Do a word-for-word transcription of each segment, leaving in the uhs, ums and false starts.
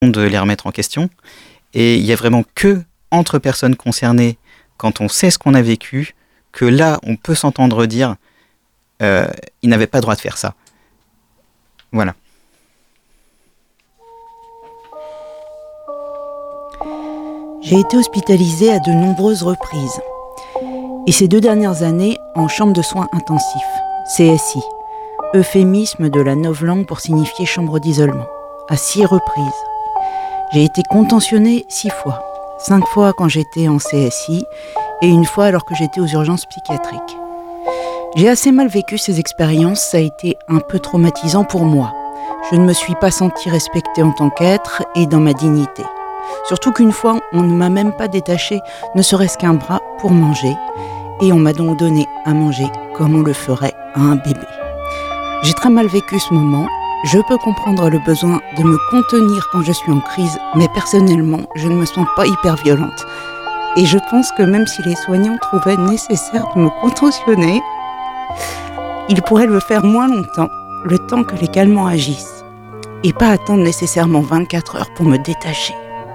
de les remettre en question. Et il n'y a vraiment que entre personnes concernées, quand on sait ce qu'on a vécu, que là, on peut s'entendre dire euh, « ils n'avaient pas le droit de faire ça ». Voilà. J'ai été hospitalisée à de nombreuses reprises. Et ces deux dernières années, en chambre de soins intensifs, C S I, euphémisme de la novlangue pour signifier chambre d'isolement, à six reprises. J'ai été contentionnée six fois, cinq fois quand j'étais en C S I et une fois alors que j'étais aux urgences psychiatriques. J'ai assez mal vécu ces expériences, ça a été un peu traumatisant pour moi. Je ne me suis pas sentie respectée en tant qu'être et dans ma dignité. Surtout qu'une fois, on ne m'a même pas détaché, ne serait-ce qu'un bras pour manger, et on m'a donc donné à manger comme on le ferait à un bébé. J'ai très mal vécu ce moment, je peux comprendre le besoin de me contenir quand je suis en crise, mais personnellement, je ne me sens pas hyper violente. Et je pense que même si les soignants trouvaient nécessaire de me contentionner, ils pourraient le faire moins longtemps, le temps que les calmants agissent, et pas attendre nécessairement vingt-quatre heures pour me détacher.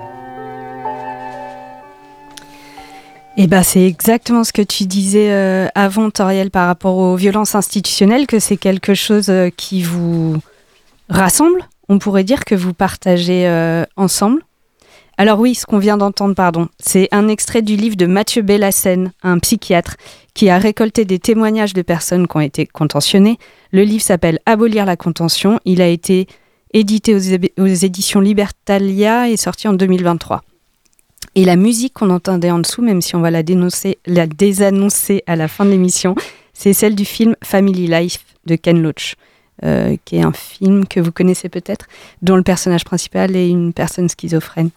Eh ben, c'est exactement ce que tu disais euh, avant, Toriel, par rapport aux violences institutionnelles, que c'est quelque chose euh, qui vous rassemble. On pourrait dire que vous partagez euh, ensemble. Alors oui, ce qu'on vient d'entendre, pardon, c'est un extrait du livre de Mathieu Bellassène, un psychiatre, qui a récolté des témoignages de personnes qui ont été contentionnées. Le livre s'appelle « Abolir la contention ». Il a été édité aux, é- aux éditions Libertalia et sorti en deux mille vingt-trois. Et la musique qu'on entendait en dessous, même si on va la, dénoncer, la désannoncer à la fin de l'émission, c'est celle du film Family Life de Ken Loach, euh, qui est un film que vous connaissez peut-être, dont le personnage principal est une personne schizophrène.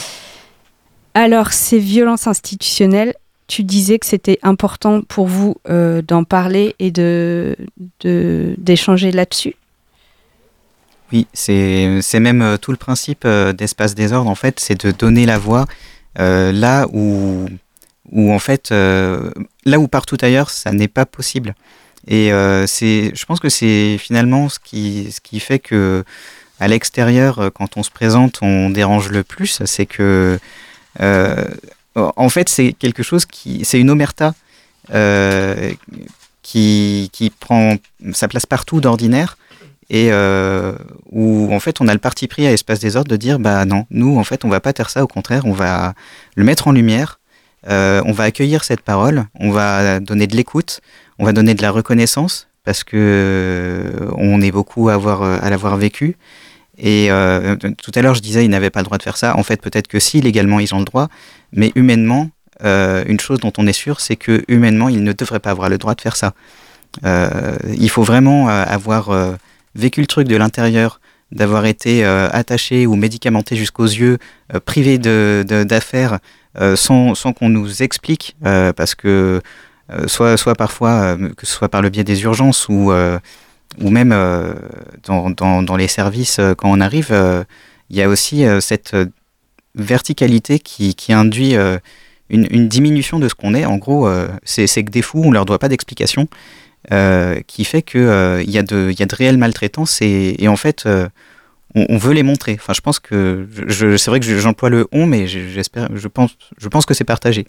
Alors, ces violences institutionnelles, tu disais que c'était important pour vous euh, d'en parler et de, de, d'échanger là-dessus. Oui, c'est, c'est même tout le principe d'Espace Désordre, en fait, c'est de donner la voix Euh, là où, où en fait, euh, là où partout ailleurs, ça n'est pas possible. Et euh, c'est, je pense que c'est finalement ce qui, ce qui fait que à l'extérieur, quand on se présente, on dérange le plus, c'est que, euh, en fait, c'est quelque chose qui, c'est une omerta euh, qui, qui prend sa place partout d'ordinaire. Et euh, où en fait on a le parti pris à Espace Désordre de dire bah non, nous en fait on va pas taire ça, au contraire on va le mettre en lumière, euh, on va accueillir cette parole, on va donner de l'écoute, on va donner de la reconnaissance parce que euh, on est beaucoup à, avoir, à l'avoir vécu. Et euh, tout à l'heure je disais ils n'avaient pas le droit de faire ça, en fait peut-être que si, légalement ils ont le droit, mais humainement euh, une chose dont on est sûr, c'est que humainement ils ne devraient pas avoir le droit de faire ça. Euh, il faut vraiment euh, avoir euh, vécu le truc de l'intérieur, d'avoir été euh, attaché ou médicamenté jusqu'aux yeux, euh, privé de, de, d'affaires, euh, sans, sans qu'on nous explique, euh, parce que euh, soit, soit parfois, euh, que ce soit par le biais des urgences ou, euh, ou même euh, dans, dans, dans les services, euh, quand on arrive, il euh, y a aussi euh, cette verticalité qui, qui induit euh, une, une diminution de ce qu'on est. En gros, euh, c'est, c'est que des fous, on ne leur doit pas d'explication. Euh, qui fait qu'il euh, y, y a de réelles maltraitances et, et en fait euh, on, on veut les montrer. Enfin, je pense que je, c'est vrai que j'emploie le on, mais j'espère, je pense, je pense que c'est partagé.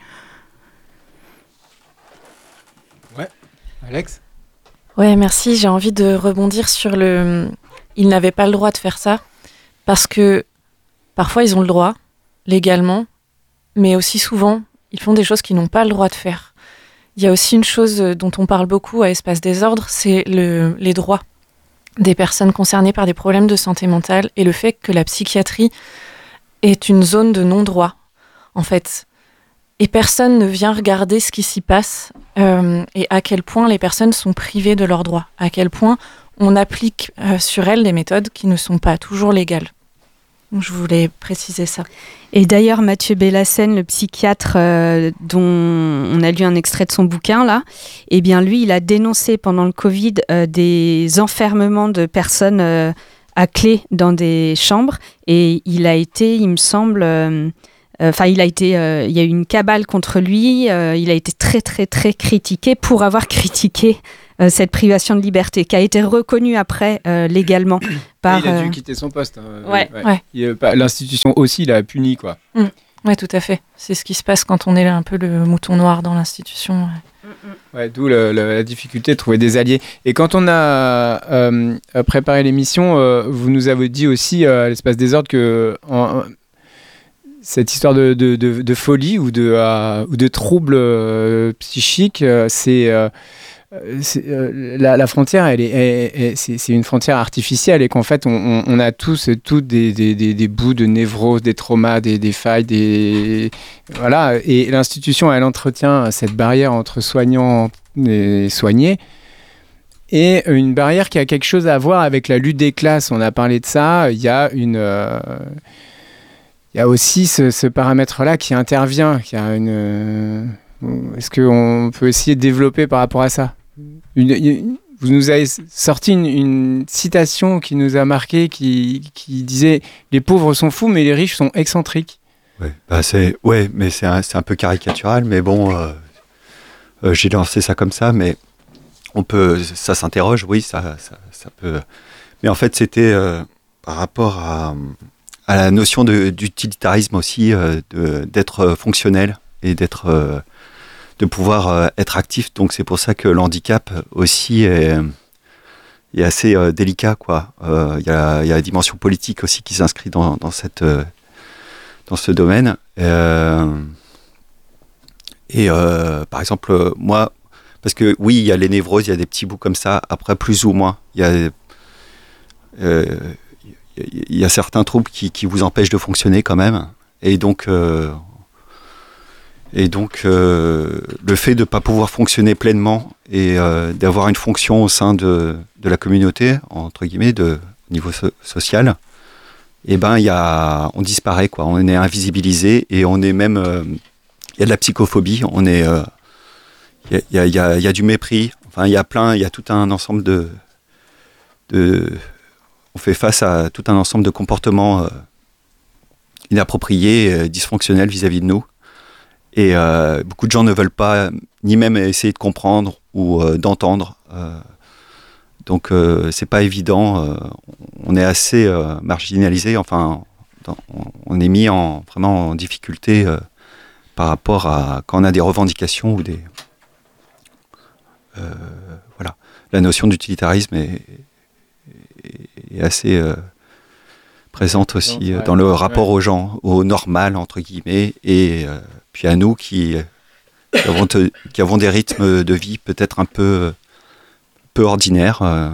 Ouais, Alex. Ouais, merci. J'ai envie de rebondir sur le. Ils n'avaient pas le droit de faire ça parce que parfois ils ont le droit légalement, mais aussi souvent ils font des choses qu'ils n'ont pas le droit de faire. Il y a aussi une chose dont on parle beaucoup à Espace Désordre, c'est le, les droits des personnes concernées par des problèmes de santé mentale et le fait que la psychiatrie est une zone de non-droit, en fait. Et personne ne vient regarder ce qui s'y passe euh, et à quel point les personnes sont privées de leurs droits, à quel point on applique euh, sur elles des méthodes qui ne sont pas toujours légales. Donc, je voulais préciser ça. Et d'ailleurs, Mathieu Bellassène, le psychiatre euh, dont on a lu un extrait de son bouquin, là, eh bien, lui, il a dénoncé pendant le Covid euh, des enfermements de personnes euh, à clé dans des chambres. Et il a été, il me semble, euh, Enfin, euh, il a été, euh, il y a eu une cabale contre lui. Euh, il a été très, très, très critiqué pour avoir critiqué euh, cette privation de liberté, qui a été reconnue après euh, légalement par. Il a dû euh... quitter son poste. Hein. Ouais. Ouais. Ouais. Il, l'institution aussi l'a puni, quoi. Mmh. Ouais, tout à fait. C'est ce qui se passe quand on est là un peu le mouton noir dans l'institution. Ouais. Ouais, d'où le, le, la difficulté de trouver des alliés. Et quand on a euh, préparé l'émission, euh, vous nous avez dit aussi euh, à l'Espace des Ordres que en, cette histoire de, de, de, de folie ou de, euh, ou de troubles euh, psychiques, euh, c'est, euh, c'est euh, la, la frontière, elle est, elle, elle, c'est, c'est une frontière artificielle et qu'en fait, on, on, on a tous et toutes des, des, des, des bouts de névrose, des traumas, des, des failles, des voilà. Et l'institution, elle entretient cette barrière entre soignants et soignés. Et une barrière qui a quelque chose à voir avec la lutte des classes. On a parlé de ça. Il y a une euh, il y a aussi ce, ce paramètre-là qui intervient. Qui a une, euh, est-ce qu'on peut essayer de développer par rapport à ça ? une, une, Vous nous avez sorti une, une citation qui nous a marqué, qui, qui disait « Les pauvres sont fous, mais les riches sont excentriques ». Ouais, bah c'est, ouais, mais c'est un, c'est un peu caricatural, mais bon, euh, euh, j'ai lancé ça comme ça, mais on peut, ça s'interroge, oui, ça, ça, ça peut. Mais en fait, c'était euh, par rapport à, à la notion de, d'utilitarisme aussi, euh, de, d'être fonctionnel et d'être, euh, de pouvoir euh, être actif. Donc c'est pour ça que l'handicap aussi est, est assez euh, délicat, quoi. Euh, il y a, il y a la dimension politique aussi qui s'inscrit dans, dans cette euh, dans ce domaine. Euh, et euh, par exemple, moi, parce que oui, il y a les névroses, il y a des petits bouts comme ça, après plus ou moins. Il y a, euh, il y a certains troubles qui, qui vous empêchent de fonctionner quand même. Et donc, euh, et donc euh, le fait de ne pas pouvoir fonctionner pleinement et euh, d'avoir une fonction au sein de, de la communauté, entre guillemets, de niveau so- social, eh ben, y a, on disparaît, quoi. On est invisibilisé et on est même... Il euh, y a de la psychophobie, on est... Il euh, y, a, y, a, y a du mépris. Enfin, il y a plein... Il y a tout un ensemble de... de on fait face à tout un ensemble de comportements euh, inappropriés, euh, dysfonctionnels vis-à-vis de nous. Et euh, beaucoup de gens ne veulent pas ni même essayer de comprendre ou euh, d'entendre. Euh, Donc euh, c'est pas évident, euh, on est assez euh, marginalisé, enfin dans, on est mis en, vraiment en difficulté euh, par rapport à quand on a des revendications ou des... Euh, voilà, la notion d'utilitarisme est, est, est assez euh, présente aussi euh, dans le rapport aux gens, au normal entre guillemets, et euh, puis à nous qui, qui, avons te, qui avons des rythmes de vie peut-être un peu... peu ordinaires euh,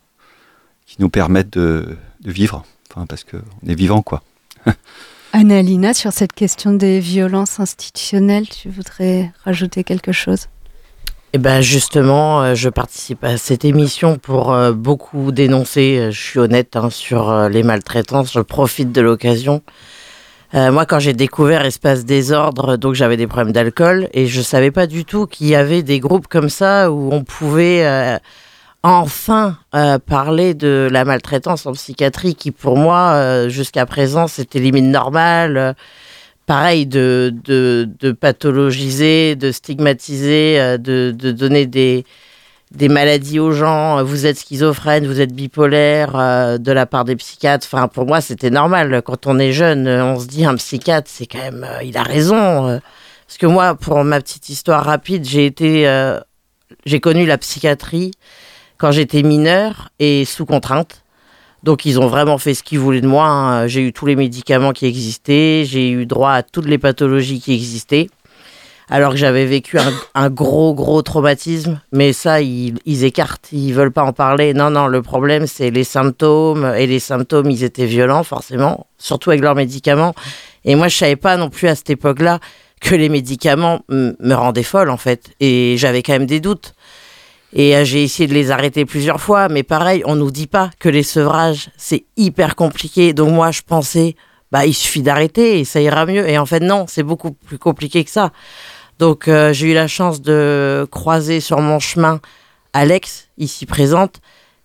qui nous permettent de, de vivre, enfin, parce qu'on est vivant, quoi. Annalina, sur cette question des violences institutionnelles, tu voudrais rajouter quelque chose ? Eh ben justement, je participe à cette émission pour euh, beaucoup dénoncer, je suis honnête, hein, sur euh, les maltraitances, je profite de l'occasion. Euh, moi, quand j'ai découvert Espace Désordre, donc j'avais des problèmes d'alcool et je savais pas du tout qu'il y avait des groupes comme ça où on pouvait euh, enfin euh, parler de la maltraitance en psychiatrie qui, pour moi, euh, jusqu'à présent, c'était limite normal. Euh, pareil, de, de, de pathologiser, de stigmatiser, euh, de, de donner des... des maladies aux gens, vous êtes schizophrène, vous êtes bipolaire, euh, de la part des psychiatres. Enfin, pour moi, c'était normal. Quand on est jeune, on se dit un psychiatre, c'est quand même, euh, il a raison. Euh, parce que moi, pour ma petite histoire rapide, j'ai été, euh, j'ai connu la psychiatrie quand j'étais mineure et sous contrainte. Donc, ils ont vraiment fait ce qu'ils voulaient de moi. Hein. J'ai eu tous les médicaments qui existaient, j'ai eu droit à toutes les pathologies qui existaient. Alors que j'avais vécu un, un gros, gros traumatisme. Mais ça, ils, ils écartent, ils veulent pas en parler. Non, non, le problème, c'est les symptômes. Et les symptômes, ils étaient violents, forcément, surtout avec leurs médicaments. Et moi, je savais pas non plus à cette époque-là que les médicaments m- me rendaient folle, en fait. Et j'avais quand même des doutes. Et euh, j'ai essayé de les arrêter plusieurs fois. Mais pareil, on nous dit pas que les sevrages, c'est hyper compliqué. Donc moi, je pensais, bah, il suffit d'arrêter et ça ira mieux. Et en fait, non, c'est beaucoup plus compliqué que ça. Donc, euh, j'ai eu la chance de croiser sur mon chemin Alex, ici présente,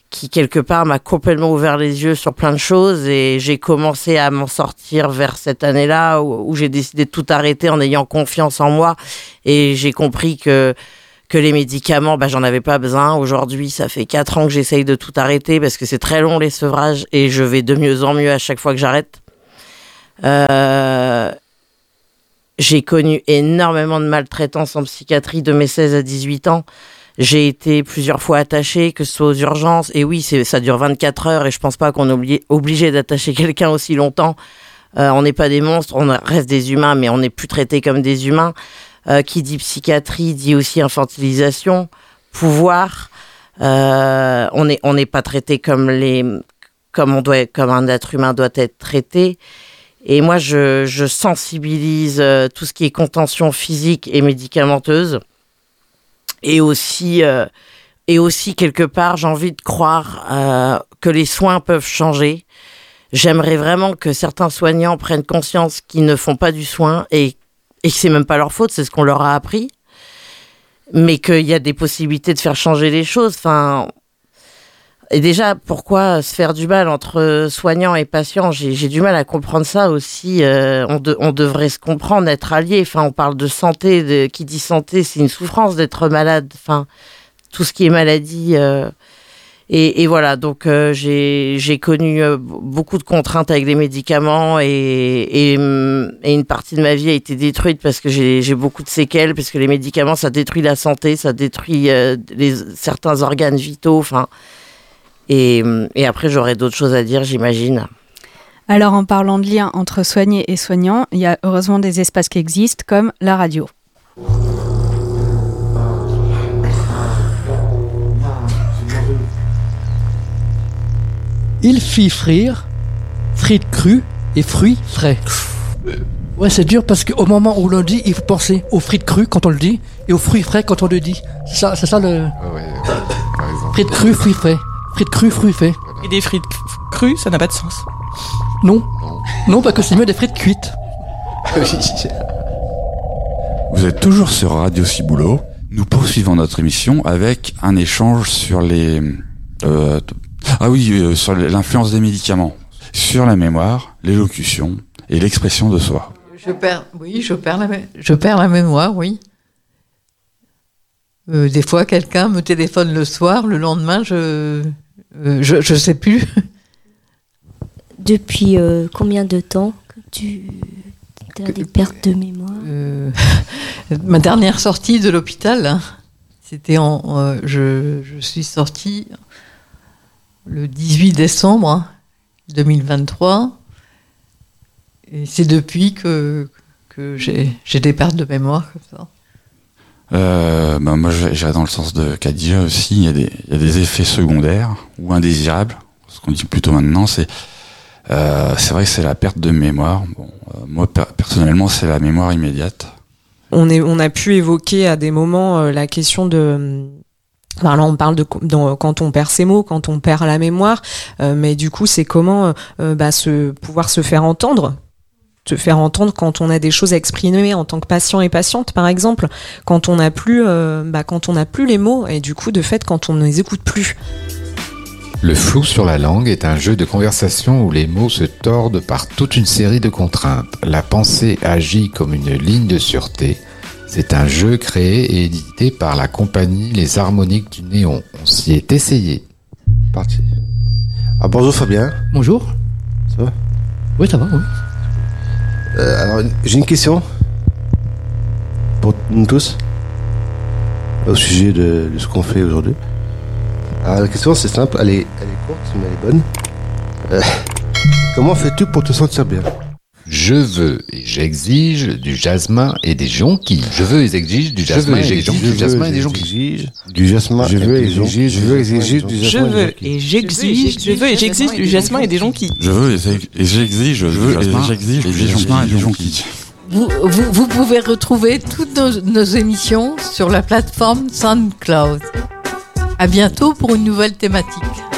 qui quelque part m'a complètement ouvert les yeux sur plein de choses et j'ai commencé à m'en sortir vers cette année-là où, où j'ai décidé de tout arrêter en ayant confiance en moi et j'ai compris que que les médicaments, bah, j'en avais pas besoin. Aujourd'hui, ça fait quatre ans que j'essaye de tout arrêter parce que c'est très long les sevrages et je vais de mieux en mieux à chaque fois que j'arrête. Euh... J'ai connu énormément de maltraitance en psychiatrie de mes seize à dix-huit ans. J'ai été plusieurs fois attachée, que ce soit aux urgences. Et oui, c'est, ça dure vingt-quatre heures et je pense pas qu'on est obligé, obligé d'attacher quelqu'un aussi longtemps. Euh, on n'est pas des monstres, on reste des humains, mais on n'est plus traités comme des humains. Euh, qui dit psychiatrie dit aussi infantilisation, pouvoir. Euh, on n'est on n'est pas traité comme les comme on doit comme un être humain doit être traité. Et moi, je, je sensibilise euh, tout ce qui est contention physique et médicamenteuse. Et aussi, euh, et aussi quelque part, j'ai envie de croire euh, que les soins peuvent changer. J'aimerais vraiment que certains soignants prennent conscience qu'ils ne font pas du soin et et que c'est même pas leur faute, c'est ce qu'on leur a appris, mais qu'il y a des possibilités de faire changer les choses. Enfin, et déjà, pourquoi se faire du mal entre soignants et patients ? J'ai, j'ai du mal à comprendre ça aussi. Euh, on, de, on devrait se comprendre, être alliés. Enfin, on parle de santé, de, qui dit santé, c'est une souffrance d'être malade. Enfin, tout ce qui est maladie. Euh, Et, et voilà, donc euh, j'ai, j'ai connu euh, beaucoup de contraintes avec les médicaments et, et, et une partie de ma vie a été détruite parce que j'ai, j'ai beaucoup de séquelles, parce que les médicaments, ça détruit la santé, ça détruit euh, les, certains organes vitaux, enfin. Et, et après, j'aurai d'autres choses à dire, j'imagine. Alors, en parlant de lien entre soignés et soignants, il y a heureusement des espaces qui existent, comme la radio. Il fit frire, frites crues et fruits frais. Ouais, c'est dur parce qu'au moment où l'on dit, il faut penser aux frites crues quand on le dit et aux fruits frais quand on le dit. C'est ça, c'est ça le. Ah ouais, par exemple. Frites crues, fruits frais. Frites crues, fruits frais. Et des frites crues, ça n'a pas de sens. Non. Non, non parce que c'est mieux des frites cuites. Vous êtes toujours sur Radio Ciboulot. Nous poursuivons notre émission avec un échange sur les. Euh, Ah oui, euh, sur l'influence des médicaments, sur la mémoire, l'élocution et l'expression de soi. Je perds, oui, je perds la, mé- je perds la mémoire, oui. Euh, des fois, quelqu'un me téléphone le soir, le lendemain, je, euh, je, je sais plus. Depuis euh, combien de temps que tu as des pertes de mémoire ? euh, Ma dernière sortie de l'hôpital, hein, c'était en, euh, je, je suis sortie le dix-huit décembre hein, deux mille vingt-trois, et c'est depuis que, que j'ai, j'ai des pertes de mémoire comme ça. Euh, ben moi, j'irais dans le sens de Khadija aussi. Il y a des, il y a des effets secondaires ou indésirables. Ce qu'on dit plutôt maintenant, c'est, euh, c'est vrai que c'est la perte de mémoire. Bon, euh, moi, per- personnellement, c'est la mémoire immédiate. On, est, on a pu évoquer à des moments euh, la question de... Enfin, là, on parle de, de quand on perd ses mots, quand on perd la mémoire, euh, mais du coup, c'est comment euh, bah, se, pouvoir se faire entendre, se faire entendre quand on a des choses à exprimer en tant que patient et patiente, par exemple, quand on n'a plus, euh, bah, quand on n'a plus les mots, et du coup, de fait, quand on ne les écoute plus. Le flou sur la langue est un jeu de conversation où les mots se tordent par toute une série de contraintes. La pensée agit comme une ligne de sûreté. C'est un jeu créé et édité par la compagnie Les Harmoniques du Néon. On s'y est essayé. Parti. Ah, bonjour Fabien. Bonjour. Ça va ? Oui, ça va, oui. Euh, alors, j'ai une question pour nous tous au sujet de, de ce qu'on fait aujourd'hui. Alors, la question, c'est simple, elle est, elle est courte, mais elle est bonne. Euh, comment fais-tu pour te sentir bien ? Je veux et j'exige du jasmin et des jonquilles. Je veux et j'exige du jasmin et des jonquilles. Du jasmin et des jonquilles. Du jasmin. Je veux et j'exige. Je veux et j'exige du Je jasmin. veux et j'exige. Je veux et j'exige du jasmin et des jonquilles. Je veux et j'exige. Je veux et j'exige du jasmin et des jonquilles. Vous, vous, vous pouvez retrouver toutes nos, nos émissions sur la plateforme SoundCloud. À bientôt pour une nouvelle thématique.